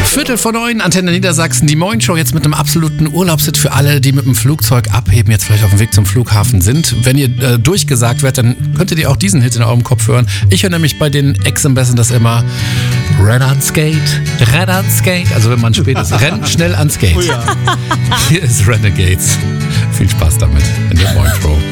8:15, Antenne Niedersachsen, die Morgenshow jetzt mit einem absoluten Urlaubshit für alle, die mit dem Flugzeug abheben, jetzt vielleicht auf dem Weg zum Flughafen sind. Wenn ihr durchgesagt werdet, dann könntet ihr auch diesen Hit in eurem Kopf hören. Ich höre nämlich bei den Ex-Ambassadors immer Renn ans Skate, also wenn man spät ist, renn schnell ans Skate. Oh ja. Hier ist Renegades. Viel Spaß damit in der Morgenshow.